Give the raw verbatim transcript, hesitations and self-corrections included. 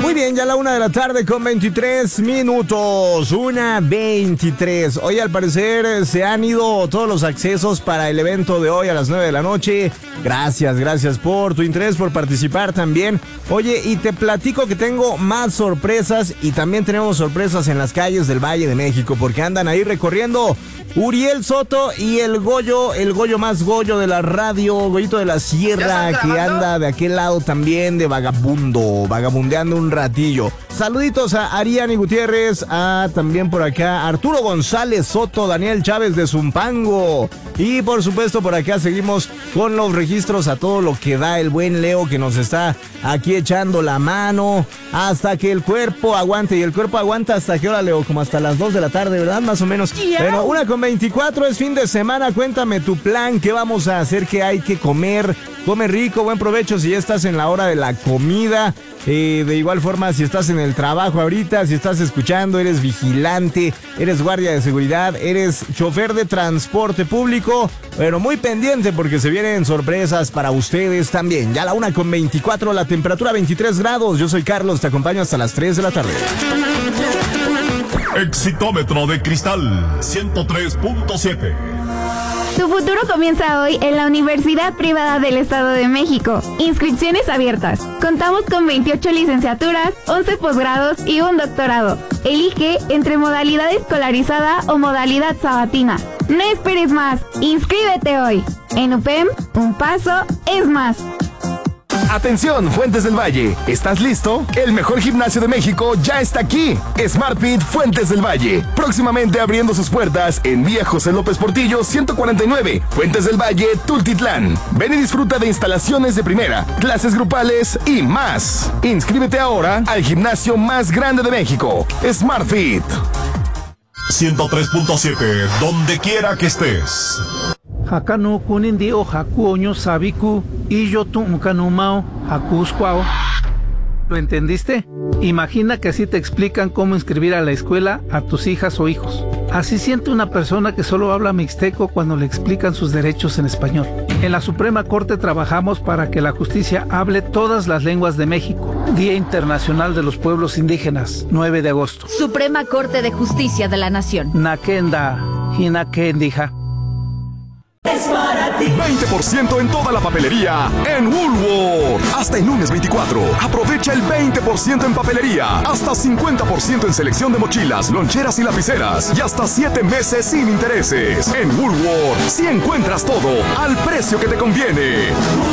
Muy bien, ya a la una de la tarde con veintitrés minutos, una veintitrés. Hoy al parecer se han ido todos los accesos para el evento de hoy a las nueve de la noche. Gracias, gracias por tu interés, por participar también. Oye, y te platico que tengo más sorpresas y también tenemos sorpresas en las calles del Valle de México porque andan ahí recorriendo Uriel Soto y el Goyo, el Goyo más Goyo de la radio, Goyito de la Sierra, que anda de aquel lado también de vagabundo, vagabundeando un ratillo. Saluditos a Ariani Gutiérrez, a también por acá Arturo González Soto, Daniel Chávez de Zumpango. Y por supuesto por acá seguimos con los registros a todo lo que da el buen Leo que nos está aquí echando la mano hasta que el cuerpo aguante. Y el cuerpo aguanta hasta qué hora, Leo, como hasta las dos de la tarde, ¿verdad? Más o menos. Yeah. Pero una con veinticuatro es fin de semana. Cuéntame tu plan, qué vamos a hacer, qué hay que comer. Come rico, buen provecho si ya estás en la hora de la comida. Eh, de igual forma, si estás en el trabajo ahorita, si estás escuchando, eres vigilante, eres guardia de seguridad, eres chofer de transporte público, pero muy pendiente porque se vienen sorpresas para ustedes también. Ya a la una con veinticuatro, la temperatura veintitrés grados. Yo soy Carlos, te acompaño hasta las tres de la tarde. Exitómetro de cristal ciento tres punto siete. Tu futuro comienza hoy en la Universidad Privada del Estado de México. Inscripciones abiertas. Contamos con veintiocho licenciaturas, once posgrados y un doctorado. Elige entre modalidad escolarizada o modalidad sabatina. No esperes más. Inscríbete hoy. En U P E M, un paso es más. Atención, Fuentes del Valle, ¿estás listo? El mejor gimnasio de México ya está aquí. SmartFit Fuentes del Valle, próximamente abriendo sus puertas en Vía José López Portillo ciento cuarenta y nueve, Fuentes del Valle, Tultitlán. Ven y disfruta de instalaciones de primera, clases grupales y más. Inscríbete ahora al gimnasio más grande de México, SmartFit. ciento tres punto siete, donde quiera que estés. Hakano kunindi o hakuoño sabiku y yo tu mao hakuskwao. ¿Lo entendiste? Imagina que así te explican cómo inscribir a la escuela a tus hijas o hijos. Así siente una persona que solo habla mixteco cuando le explican sus derechos en español. En la Suprema Corte trabajamos para que la justicia hable todas las lenguas de México. Día Internacional de los Pueblos Indígenas, nueve de agosto. Suprema Corte de Justicia de la Nación. Nakenda, hinakendija. Es para ti. veinte por ciento en toda la papelería en Woolworth. Hasta el lunes veinticuatro. Aprovecha el veinte por ciento en papelería. Hasta cincuenta por ciento en selección de mochilas, loncheras y lapiceras. Y hasta siete meses sin intereses. En Woolworth, si encuentras todo al precio que te conviene.